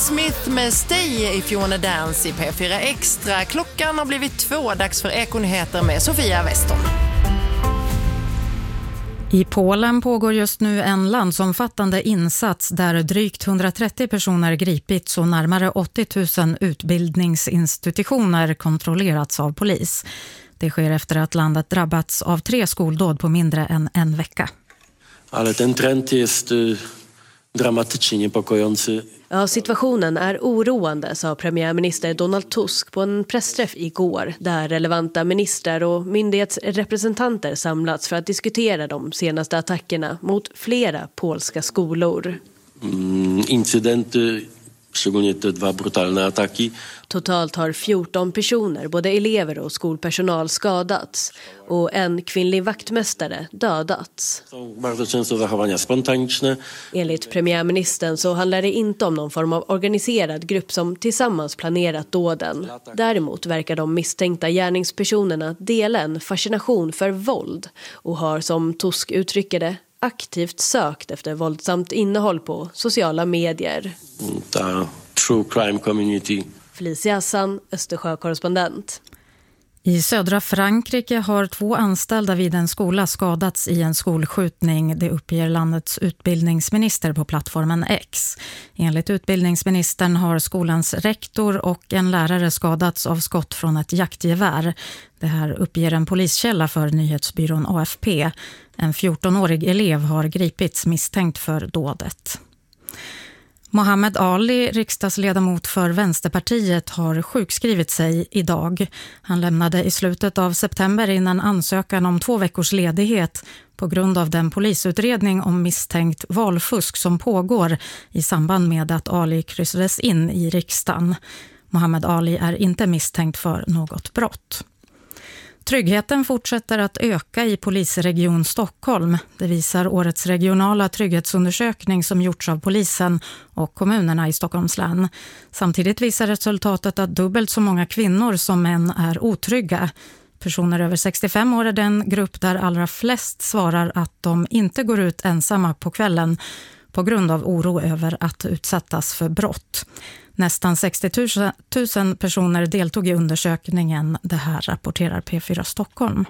Smith med Stay If You Wanna Dance i P4 Extra. Klockan har blivit 2, dags för Ekonyheter med Sofia Weston. I Polen pågår just nu en landsomfattande insats där drygt 130 personer gripits och närmare 80 000 utbildningsinstitutioner kontrollerats av polis. Det sker efter att landet drabbats av 3 skoldåd på mindre än en vecka. Ale ten trend jest dramatycznie niepokojący. Ja, situationen är oroande, sa premiärminister Donald Tusk på en pressträff igår där relevanta ministrar och myndighetsrepresentanter samlats för att diskutera de senaste attackerna mot flera polska skolor. Incydenty, szczególnie te 2 brutalne ataki. Totalt har 14 personer, både elever och skolpersonal, skadats och en kvinnlig vaktmästare dödats. Bardzo często zachowania spontaniczne. Enligt premiärministern så handlar det inte om någon form av organiserad grupp som tillsammans planerat dåden. Däremot verkar de misstänkta gärningspersonerna dela en fascination för våld och har, som Tusk uttrycker det, aktivt sökt efter våldsamt innehåll på sociala medier. Ta true crime community. Felicia Hassan, Östersjö-korrespondent. I södra Frankrike har 2 anställda vid en skola skadats i en skolskjutning. Det uppger landets utbildningsminister på plattformen X. Enligt utbildningsministern har skolans rektor och en lärare skadats av skott från ett jaktgevär. Det här uppger en poliskälla för nyhetsbyrån AFP. En 14-årig elev har gripits misstänkt för dådet. Mohammed Ali, riksdagsledamot för Vänsterpartiet, har sjukskrivit sig idag. Han lämnade i slutet av september in en ansökan om 2 veckors ledighet på grund av den polisutredning om misstänkt valfusk som pågår i samband med att Ali kryssades in i riksdagen. Mohammed Ali är inte misstänkt för något brott. Tryggheten fortsätter att öka i polisregion Stockholm. Det visar årets regionala trygghetsundersökning som gjorts av polisen och kommunerna i Stockholms län. Samtidigt visar resultatet att dubbelt så många kvinnor som män är otrygga. Personer över 65 år är den grupp där allra flest svarar att de inte går ut ensamma på kvällen på grund av oro över att utsättas för brott. Nästan 60 000 personer deltog i undersökningen. Det här rapporterar P4 Stockholm.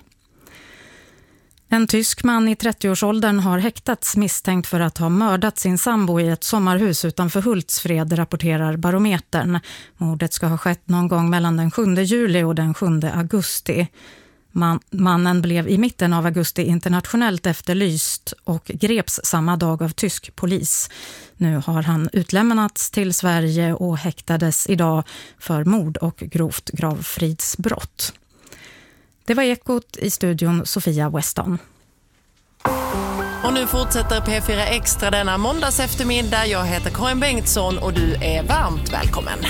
En tysk man i 30-årsåldern har häktats misstänkt för att ha mördat sin sambo i ett sommarhus utanför Hultsfred, rapporterar Barometern. Mordet ska ha skett någon gång mellan den 7 juli och den 7 augusti. Mannen blev i mitten av augusti internationellt efterlyst och greps samma dag av tysk polis. Nu har han utlämnats till Sverige och häktades idag för mord och grovt gravfridsbrott. Det var Ekot, i studion Sofia Weston. Och nu fortsätter P4 Extra denna måndags eftermiddag. Jag heter Karin Bengtsson och du är varmt välkommen.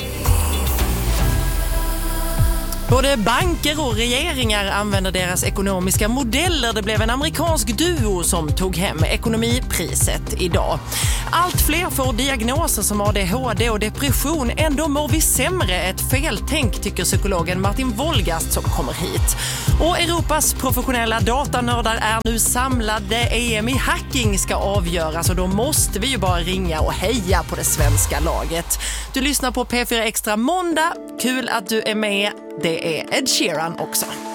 Både banker och regeringar använder deras ekonomiska modeller. Det blev en amerikansk duo som tog hem ekonomipriset idag. Allt fler får diagnoser som ADHD och depression. Ändå mår vi sämre. Ett feltänk, tycker psykologen Martin Wolgast som kommer hit. Och Europas professionella datanördar är nu samlade. EM i hacking ska avgöras och då måste vi ju bara ringa och heja på det svenska laget. Du lyssnar på P4 Extra måndag. Kul att du är med. Det är Ed Sheeran också.